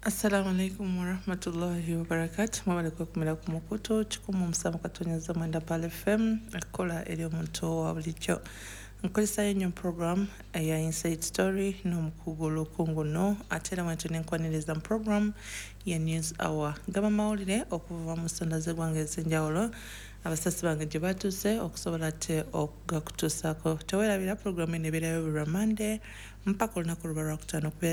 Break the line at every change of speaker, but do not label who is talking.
Assalamu alaikum warahmatullahi wabarakatuh. Mwabale kumira ku mukutu 107.9 Pal FM ekola eri omuntu wa bulijjo. Nkozesa nnyo program eya Inside Story n'omukugu olukungu no ate era wantu n'enkwaniriza mu program ya News Hour. Gaba mawulire okuva mu ssonda z'eggwanga ez'enjawulo abasasi bange gye batuuse okusobola ate okugakutuusaako. Teweerabira program eno ebeerayo buli Monday mpaka olunaku lwa Lwakutaano.